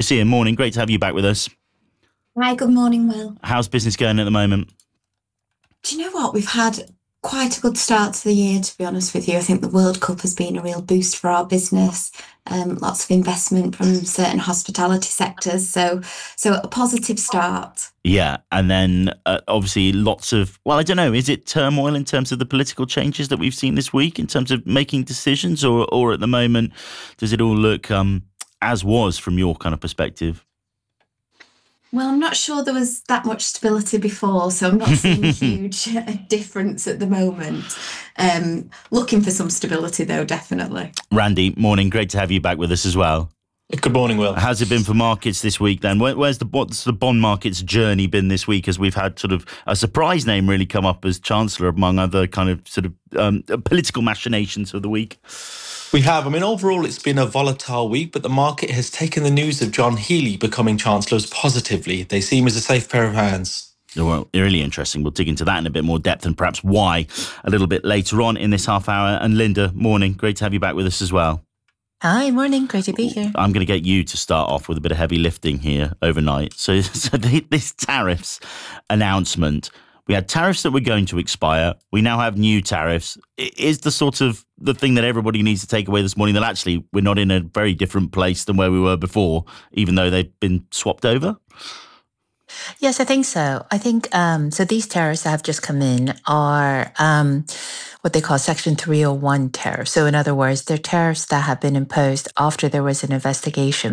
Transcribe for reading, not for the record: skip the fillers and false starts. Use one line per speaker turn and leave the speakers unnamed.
Lucia, morning. Great to have you back with us.
Hi, good morning, Will.
How's business going at the moment?
Do you know what? We've had quite a good start to the year, to be honest with you. I think the World Cup has been a real boost for our business. Lots of investment from certain hospitality sectors. So a positive start.
Yeah, and then obviously lots of, well, I don't know, is it turmoil in terms of the political changes that we've seen this week in terms of making decisions, or at the moment, does it all look as was from your kind of perspective?
Well, I'm not sure there was that much stability before, so I'm not seeing a huge difference at the moment. Looking for some stability, though, definitely.
Randy, morning. Great to have you back with us as well.
Good morning, Will.
How's it been for markets this week then? What's the bond market's journey been this week, as we've had sort of a surprise name really come up as Chancellor among other kind of sort of political machinations of the week?
We have. I mean, overall, it's been a volatile week, but the market has taken the news of John Healey becoming Chancellor positively. They seem as a safe pair of hands.
Well, really interesting. We'll dig into that in a bit more depth and perhaps why a little bit later on in this half hour. And Linda, morning. Great to have you back with us as well.
Hi, morning. Great to be here.
I'm going to get you to start off with a bit of heavy lifting here overnight. So this tariffs announcement, we had tariffs that were going to expire. We now have new tariffs. Is the sort of the thing that everybody needs to take away this morning that actually we're not in a very different place than where we were before, even though they've been swapped over?
Yes, I think so. I think so. These tariffs that have just come in are what they call Section 301 tariffs. So in other words, they're tariffs that have been imposed after there was an investigation